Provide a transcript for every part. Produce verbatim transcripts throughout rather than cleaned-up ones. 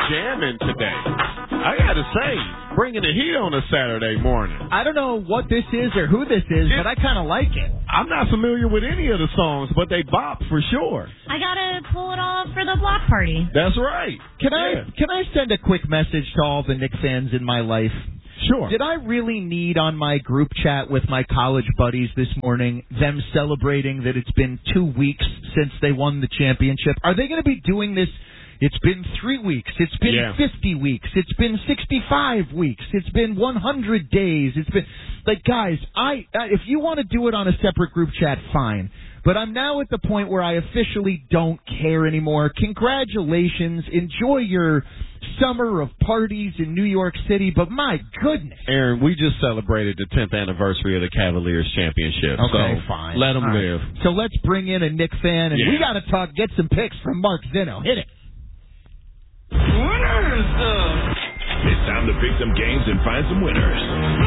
jamming today. I got to say, bringing the heat on a Saturday morning. I don't know what this is or who this is, it, but I kind of like it. I'm not familiar with any of the songs, but they bop for sure. I got to pull it off for the block party. That's right. Can yeah. I can I send a quick message to all the Knicks fans in my life? Sure. Did I really need on my group chat with my college buddies this morning them celebrating that it's been two weeks since they won the championship? Are they going to be doing this? It's been three weeks. It's been yeah. fifty weeks. It's been sixty-five weeks. It's been one hundred days. It's been like, guys, I uh, if you want to do it on a separate group chat, fine. But I'm now at the point where I officially don't care anymore. Congratulations. Enjoy your summer of parties in New York City. But my goodness. Aaron, we just celebrated the tenth anniversary of the Cavaliers championship. Okay, so fine. Let them All live. Right. So let's bring in a Knick fan, and yeah. we got to talk, get some picks from Mark Zinno. Hit it. Winners! It's time to pick some games and find some winners.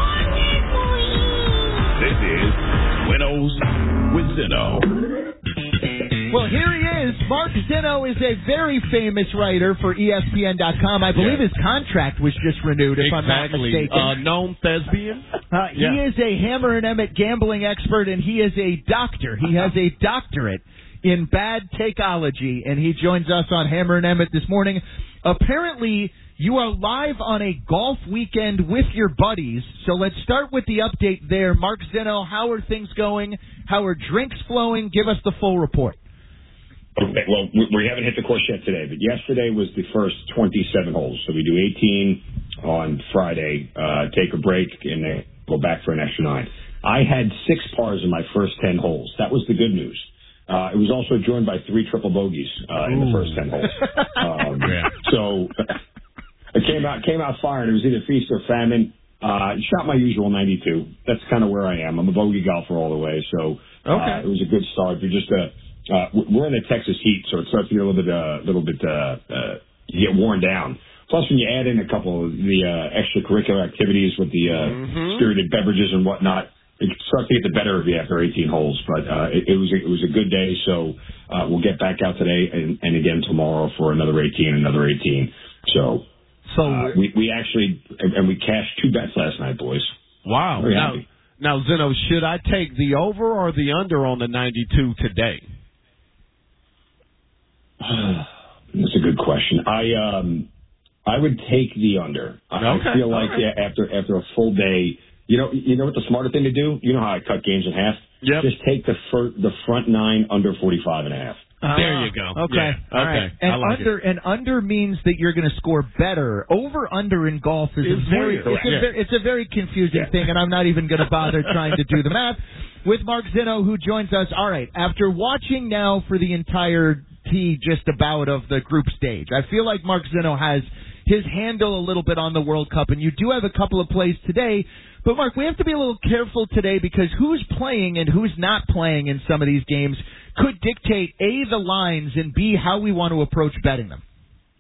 This is Winnows with Zinno. Well, here he is. Mark Zinno is a very famous writer for E S P N dot com. I believe yeah. his contract was just renewed, if exactly. I'm not mistaken. Uh, known thespian. Uh, he yeah. is a Hammer and Emmett gambling expert, and he is a doctor. He has a doctorate in bad takeology, and he joins us on Hammer and Emmett this morning. Apparently, you are live on a golf weekend with your buddies, so let's start with the update there. Mark Zinno, how are things going? How are drinks flowing? Give us the full report. Okay, well, we haven't hit the course yet today, but yesterday was the first twenty-seven holes. So we do eighteen on Friday, uh, take a break, and then go back for an extra nine. I had six pars in my first ten holes. That was the good news. Uh, it was also joined by three triple bogeys uh, in the first ten holes. Um, yeah. So it came out came out firing. It was either feast or famine. Uh, shot my usual ninety-two. That's kind of where I am. I'm a bogey golfer all the way, so uh, okay. it was a good start. But just a Uh, we're in the Texas heat, so it starts to get a little bit, uh, little bit, uh, uh, you get worn down. Plus, when you add in a couple of the uh, extracurricular activities with the uh, mm-hmm. spirited beverages and whatnot, it starts to get the better of you after eighteen holes. But uh, it, it was a, it was a good day, so uh, we'll get back out today and, and again tomorrow for another eighteen, another eighteen. So, so uh, we we actually and we cashed two bets last night, boys. Wow! Very now, happy. now, Zinno, should I take the over or the under on the ninety-two today? That's a good question. I um I would take the under. I okay. feel like okay. yeah, after after a full day, you know you know what the smarter thing to do? You know how I cut games in half? Yep. Just take the fir- the front nine under forty-five and a half. Uh, there you go. Okay. Yeah. All okay. right. And I like under it. and under means that you're going to score better. Over under in golf is it's a very very it's, a yeah. very, it's a very confusing yeah. thing, and I'm not even going to bother trying to do the math. With Mark Zinno, who joins us. All right. After watching now for the entire T just about of the group stage, I feel like Mark Zinno has his handle a little bit on the World Cup, and you do have a couple of plays today. But, Mark, we have to be a little careful today because who's playing and who's not playing in some of these games could dictate, A, the lines, and B, how we want to approach betting them.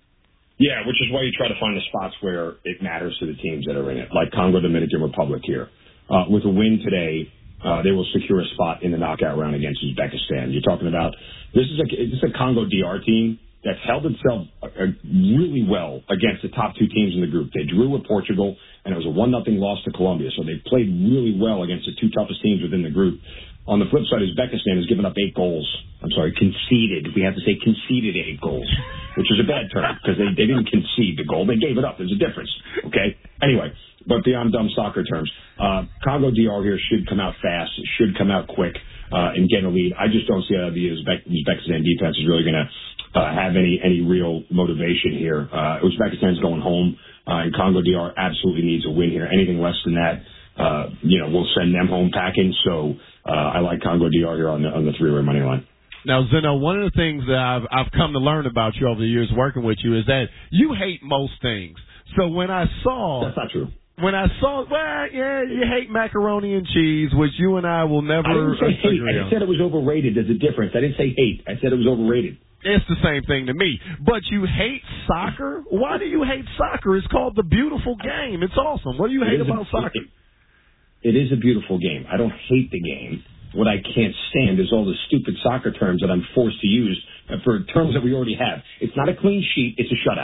Yeah, which is why you try to find the spots where it matters to the teams that are in it, like Congo, Dominican Republic here. Uh, with a win today, uh, they will secure a spot in the knockout round against Uzbekistan. You're talking about this is a this is a Congo D R team that's held itself uh, really well against the top two teams in the group. They drew with Portugal, and it was a one nothing loss to Colombia. So they played really well against the two toughest teams within the group. On the flip side, Uzbekistan has given up eight goals. I'm sorry, conceded. We have to say conceded eight goals, which is a bad term because they, they didn't concede the goal. They gave it up. There's a difference, okay? Anyway, but beyond dumb soccer terms, uh, Congo D R here should come out fast, should come out quick uh, and get a lead. I just don't see how the Uzbek, Uzbekistan defense is really going to uh, have any, any real motivation here. Uh, Uzbekistan's going home, uh, and Congo D R absolutely needs a win here. Anything less than that, uh, you know, we'll send them home packing. So uh, I like Congo D R here on the, on the three-way money line. Now, Zinno, one of the things that I've, I've come to learn about you over the years working with you is that you hate most things. So when I saw... That's not true. When I saw, well, yeah, you hate macaroni and cheese, which you and I will never I didn't say hate. agree I on. said it was overrated. There's a difference. I didn't say hate. I said it was overrated. It's the same thing to me. But you hate soccer? Why do you hate soccer? It's called the beautiful game. It's awesome. What do you hate about a, soccer? It, it is a beautiful game. I don't hate the game. What I can't stand is all the stupid soccer terms that I'm forced to use for terms that we already have. It's not a clean sheet. It's a shutout.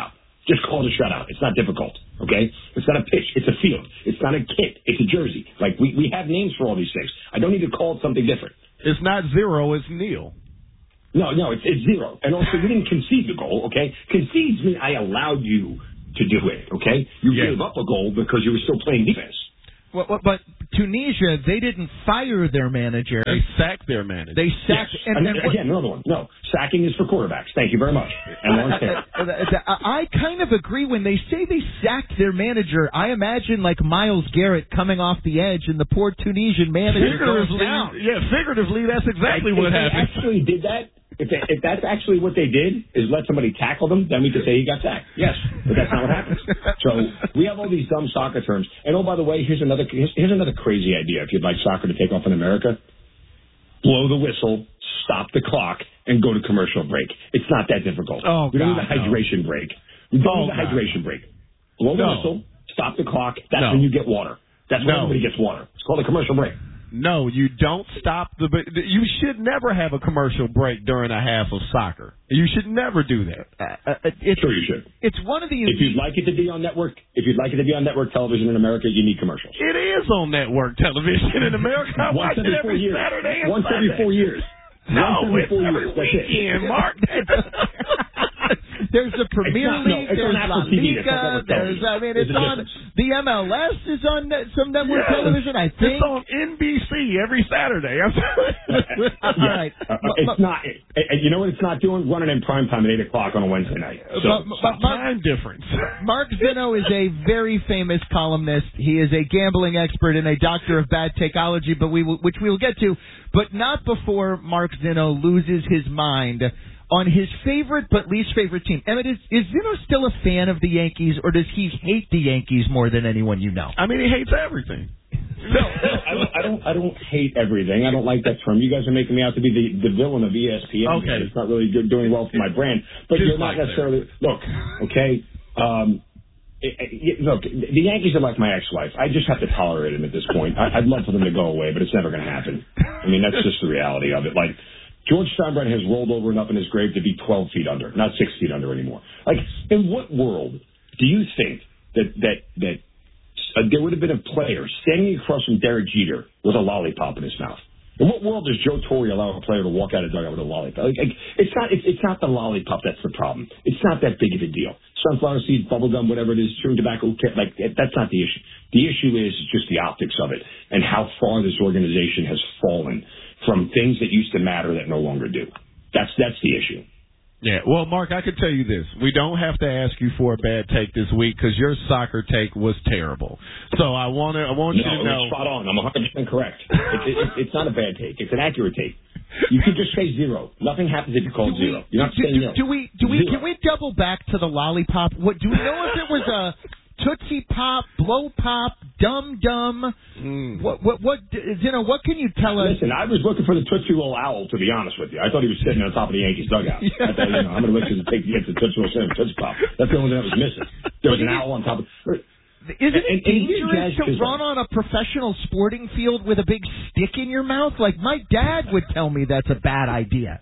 Just call it a shutout. It's not difficult, okay? It's not a pitch. It's a field. It's not a kit. It's a jersey. Like, we, we have names for all these things. I don't need to call it something different. It's not zero, it's nil. No, no, it's, it's zero. And also, you didn't concede the goal, okay? Concedes mean I allowed you to do it, okay? You yeah. gave up a goal because you were still playing defense. Well, well, but Tunisia, they didn't fire their manager. They sacked their manager. They sacked. Yes. And, and, and, and again, another one. No, sacking is for quarterbacks. Thank you very much. And Lawrence Taylor. I kind of agree. When they say they sacked their manager, I imagine like Myles Garrett coming off the edge and the poor Tunisian manager goes down. Yeah, figuratively, that's exactly if what they happened. Actually, did that? If, they, if that's actually what they did, is let somebody tackle them, then we could say he got sacked. Yes, but that's not what happens. So we have all these dumb soccer terms. And oh, by the way, here's another here's, here's another crazy idea. If you'd like soccer to take off in America, blow the whistle, stop the clock, and go to commercial break. It's not that difficult. Oh, we don't God, need a hydration no. break. We don't Oh, need a God. hydration break. Blow the No. whistle, stop the clock. That's No. when you get water. That's when No. everybody gets water. It's called a commercial break. No, you don't stop the. You should never have a commercial break during a half of soccer. You should never do that. Uh, uh, it's, Sure, you should. It's one of the. If you'd like it to be on network, if you'd like it to be on network television in America, you need commercials. It is on network television in America. I watch Once it every every four years. Saturday and Once Sunday. every four years. No, Once every it's four every years. That's it. weekend, Mark. There's the Premier It's not- no, League. it's There's on La Apple T V. It's on Liga. network There's, television. I mean, There's it's a on difference. the M L S is on net- some network Yes. television. I think. It's on N B C every Saturday. All right. Uh, uh, it's not. It, it, you know what it's not doing? Running in prime time at eight o'clock on a Wednesday night. So, But- but Mark- Time difference. Mark Zinno is a very famous columnist. He is a gambling expert and a doctor of bad takeology, but we will, which we will get to, but not before Mark Zinno loses his mind on his favorite but least favorite team. Emmett, is, is Zinno still a fan of the Yankees, or does he hate the Yankees more than anyone you know? I mean, he hates everything. No, no, I don't. I don't. I don't hate everything. I don't like that term. You guys are making me out to be the, the villain of E S P N. Okay. It's not really good, doing well for my brand. But Just you're not like necessarily. Look, okay. Um, it, it, look, the Yankees are like my ex-wife. I just have to tolerate them at this point. I, I'd love for them to go away, but it's never going to happen. I mean, that's just the reality of it. Like, George Steinbrenner has rolled over and up in his grave to be twelve feet under, not six feet under anymore. Like, in what world do you think that that that uh, there would have been a player standing across from Derek Jeter with a lollipop in his mouth? In what world does Joe Torre allow a player to walk out of the dugout with a lollipop? Like, like, it's not. It's, it's not the lollipop that's the problem. It's not that big of a deal. Sunflower seeds, bubble gum, whatever it is, chewing tobacco, like that's not the issue. The issue is just the optics of it and how far this organization has fallen from things that used to matter that no longer do. That's that's the issue. Yeah, well, Mark, I can tell you this. We don't have to ask you for a bad take this week because your soccer take was terrible. So I want to, I want you No, to know. it's spot on. I'm one hundred percent correct. It, it, it, it's not a bad take. It's an accurate take. You could just say zero. Nothing happens if you call Do it zero. we, You're not do, saying do, zero. do we? Do we? Zero. Can we double back to the lollipop? What do we know if it was a Tootsie Pop, Blow Pop, Dum Dum? Mm. What? What? What? You know? What can you tell us? Listen, I was looking for the Tootsie Roll Owl, to be honest with you. I thought he was sitting on top of the Yankees dugout. I thought, you know, I'm going to look to take to get the Tootsie Roll and Tootsie Pop. That's the only thing that was missing. There was an owl on top of. Isn't it And- and dangerous Jazz to is run on a professional sporting field with a big stick in your mouth? Like, my dad would tell me that's a bad idea.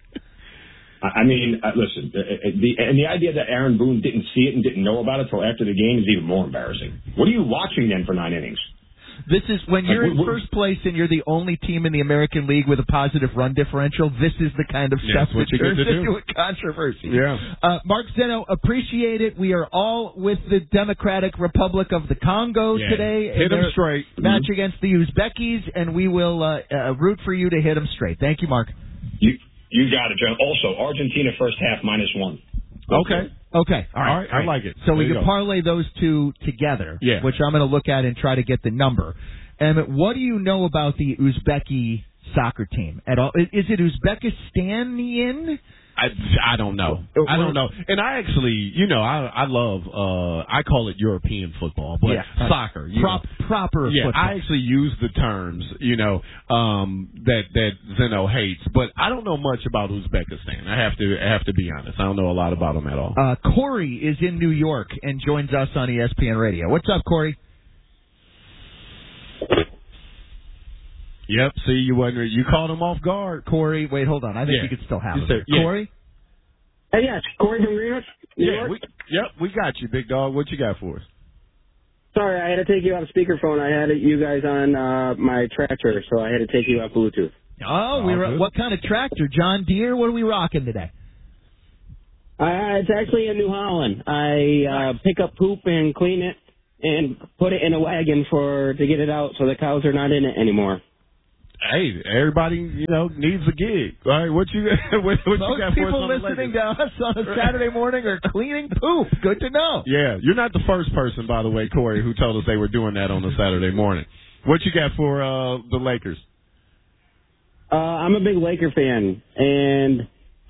I mean, uh, listen, uh, uh, the, and the idea that Aaron Boone didn't see it and didn't know about it until after the game is even more embarrassing. What are you watching then for nine innings? This is when you're Like, in what- first place and you're the only team in the American League with a positive run differential. This is the kind of Yeah, stuff that's what that you get turns to do. into a controversy. Yeah. Uh, Mark Zinno, appreciate it. We are all with the Democratic Republic of the Congo Yeah. today. Hit in them their straight. Match against the Uzbekis, and we will uh, uh, root for you to hit them straight. Thank you, Mark. You you got it, John. Also, Argentina first half minus one. Okay. Okay. All right. All right. I like it. So we There you can go. parlay those two together, Yeah. which I'm going to look at and try to get the number. And what do you know about the Uzbeki soccer team at all? Is it Uzbekistanian? I, I don't know. I don't know. And I actually, you know, I I love, uh I call it European football, but Yeah. soccer. You Prop, know. proper Yeah, football. I actually use the terms, you know, um, that that Zeno hates, but I don't know much about Uzbekistan. I have to I have to be honest. I don't know a lot about them at all. Uh, Corey is in New York and joins us on E S P N Radio. What's up, Corey? Yep. See, you wasn't you caught him off guard. Corey, wait, hold on. I think Yeah. you could still have You him. said- yeah. Corey? Hey, yes, Corey from Greenwich, New Yeah, York. we Yep, we got you, big dog. What you got for us? Sorry, I had to take you off speakerphone. I had you guys on uh, my tractor, so I had to take you off Bluetooth. Oh, we were, what kind of tractor? John Deere? What are we rocking today? Uh, it's actually a New Holland. I uh, pick up poop and clean it and put it in a wagon for to get it out so the cows are not in it anymore. Hey, everybody, you know, needs a gig. All right, what you what, what Most you got for us people on the listening Lakers? to us on a Saturday morning are cleaning poop. Good to know. Yeah, you're not the first person, by the way, Corey, who told us they were doing that on a Saturday morning. What you got for uh, the Lakers? Uh, I'm a big Laker fan, and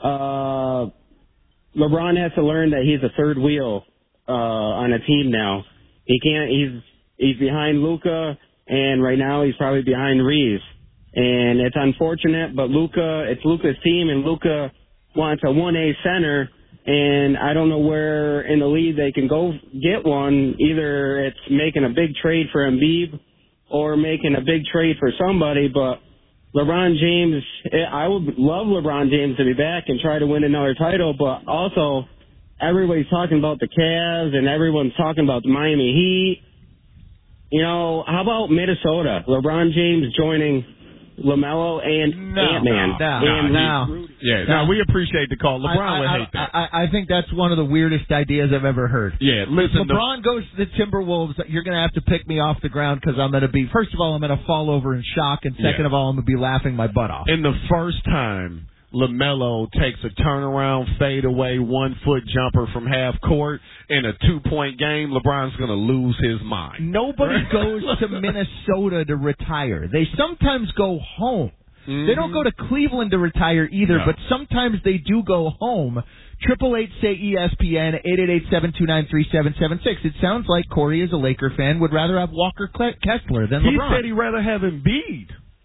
uh, LeBron has to learn that he's a third wheel uh, on a team now. He can't. He's he's behind Luka, and right now he's probably behind Reeves. And it's unfortunate, but Luka, it's Luka's team, and Luka wants a one A center, and I don't know where in the league they can go get one. Either it's making a big trade for Embiid or making a big trade for somebody, but LeBron James, I would love LeBron James to be back and try to win another title, but also everybody's talking about the Cavs and everyone's talking about the Miami Heat. You know, how about Minnesota? LeBron James joining LaMelo and No, Ant-Man. no, and no. Yeah, no, we appreciate the call. LeBron I, I, would I, hate that. I, I think that's one of the weirdest ideas I've ever heard. Yeah, listen. If LeBron goes to the Timberwolves, you're going to have to pick me off the ground because I'm going to be, first of all, I'm going to fall over in shock, and second Yeah. of all, I'm going to be laughing my butt off. In the first time LaMelo takes a turnaround, fade away, one-foot jumper from half court in a two-point game, LeBron's going to lose his mind. Nobody goes to Minnesota to retire. They sometimes go home. Mm-hmm. They don't go to Cleveland to retire either, No. but sometimes they do go home. Triple eight say E S P N eight eight eight seven two nine three seven seven six. It sounds like Corey, as a Laker fan, would rather have Walker Kessler than He LeBron. said he'd rather have Embiid.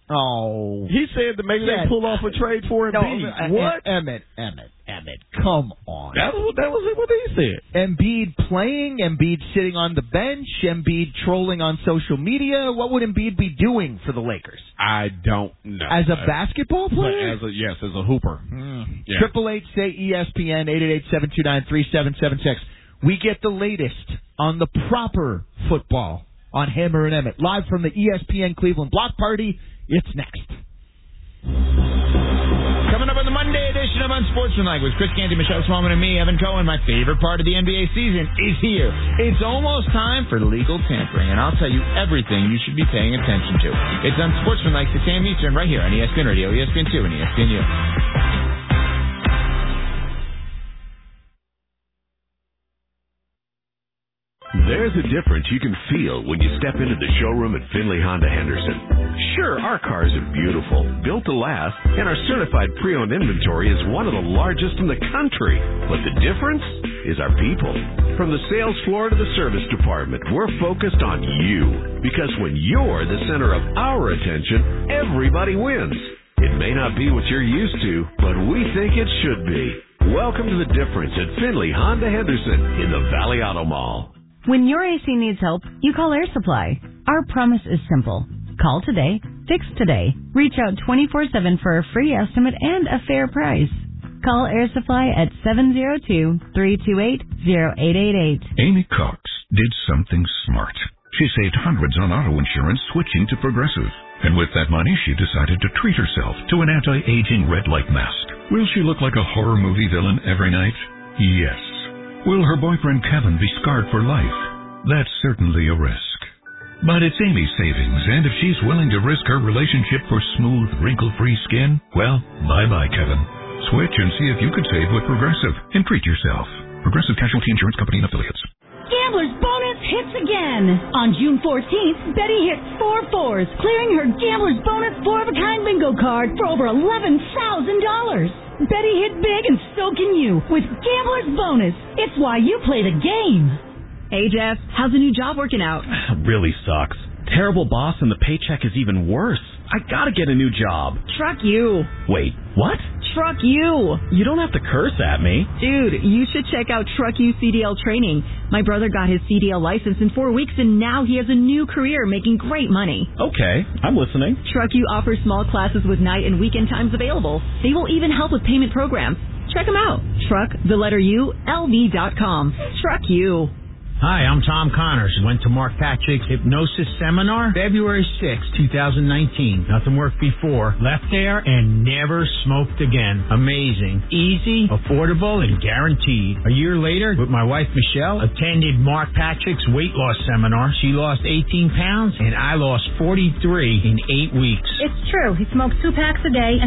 Oh, He said that maybe Yeah. they pull off a trade for no, Embiid. uh, what? Emmett, Emmett, Emmett, come on. That was that was what he said. Embiid playing, Embiid sitting on the bench, Embiid trolling on social media. What would Embiid be doing for the Lakers? I don't know. As a basketball But player? as a yes, as a hooper. Yeah. Triple eight say E S P N eight eight eight seven two nine three seven seven six. We get the latest on the proper football on Hammer and Emmett, live from the E S P N Cleveland Block Party. It's next. Coming up on the Monday edition of Unsportsmanlike with Chris Canty, Michelle Smallman, and me, Evan Cohen. My favorite part of the N B A season is here. It's almost time for legal tampering, and I'll tell you everything you should be paying attention to. It's Unsportsmanlike, six a.m. Eastern, right here on E S P N Radio, E S P N two, and E S P N U. There's a difference you can feel when you step into the showroom at Finley Honda Henderson. Sure, our cars are beautiful, built to last, and our certified pre-owned inventory is one of the largest in the country. But the difference is our people. From the sales floor to the service department, we're focused on you. Because when you're the center of our attention, everybody wins. It may not be what you're used to, but we think it should be. Welcome to the difference at Finley Honda Henderson in the Valley Auto Mall. When your A C needs help, you call Air Supply. Our promise is simple. Call today, fix today. Reach out twenty-four seven for a free estimate and a fair price. Call Air Supply at seven zero two, three two eight, zero eight eight eight. Amy Cox did something smart. She saved hundreds on auto insurance switching to Progressive. And with that money, she decided to treat herself to an anti-aging red light mask. Will she look like a horror movie villain every night? Yes. Will her boyfriend Kevin be scarred for life? That's certainly a risk. But it's Amy's savings, and if she's willing to risk her relationship for smooth, wrinkle-free skin, well, bye-bye, Kevin. Switch and see if you could save with Progressive and treat yourself. Progressive Casualty Insurance Company and Affiliates. Gambler's Bonus hits again. On June fourteenth, Betty hit four fours, clearing her Gambler's Bonus four-of-a-kind bingo card for over eleven thousand dollars. Betty hit big, and so can you with Gambler's Bonus. It's why you play the game. Hey, Jeff, how's the new job working out? Really sucks. Terrible boss, and the paycheck is even worse. I gotta get a new job. Truck you. Wait, what? Truck you. You don't have to curse at me. Dude, you should check out Truck You C D L training. My brother got his C D L license in four weeks, and now he has a new career making great money. Okay, I'm listening. Truck You offers small classes with night and weekend times available. They will even help with payment programs. Check them out. Truck, the letter U, L V dot com. Truck U. Hi, I'm Tom Connors. Went to Mark Patrick's hypnosis seminar February sixth, twenty nineteen. Nothing worked before. Left there and never smoked again. Amazing. Easy, affordable, and guaranteed. A year later, with my wife Michelle, attended Mark Patrick's weight loss seminar. She lost eighteen pounds and I lost forty-three in eight weeks. It's true. He smokes two packs a day and